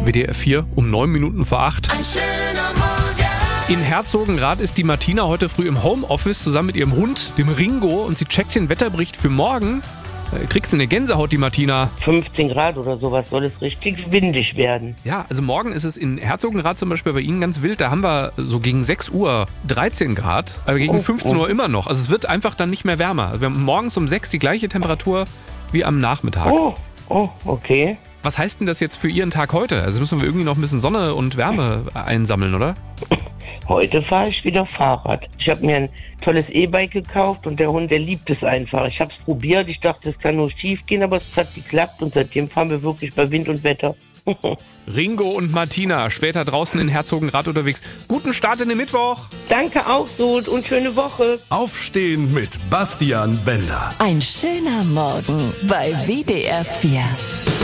WDR 4 um 9 Minuten vor 8. Ein schöner Morgen. In Herzogenrath ist die Martina heute früh im Homeoffice zusammen mit ihrem Hund, dem Ringo, und sie checkt den Wetterbericht für morgen. Kriegst du eine Gänsehaut, die Martina? 15 Grad oder sowas soll es richtig windig werden. Ja, also morgen ist es in Herzogenrath zum Beispiel bei Ihnen ganz wild. Da haben wir so gegen 6 Uhr 13 Grad, aber gegen 15 Uhr immer noch. Also es wird einfach dann nicht mehr wärmer. Wir haben morgens um 6 die gleiche Temperatur wie am Nachmittag. Oh, okay. Was heißt denn das jetzt für Ihren Tag heute? Also müssen wir irgendwie noch ein bisschen Sonne und Wärme einsammeln, oder? Heute fahre ich wieder Fahrrad. Ich habe mir ein tolles E-Bike gekauft und der Hund, der liebt es einfach. Ich habe es probiert, ich dachte, es kann nur schief gehen, aber es hat geklappt und seitdem fahren wir wirklich bei Wind und Wetter. Ringo und Martina, später draußen in Herzogenrath unterwegs. Guten Start in den Mittwoch! Danke auch so und schöne Woche. Aufstehen mit Bastian Bender. Ein schöner Morgen bei WDR 4.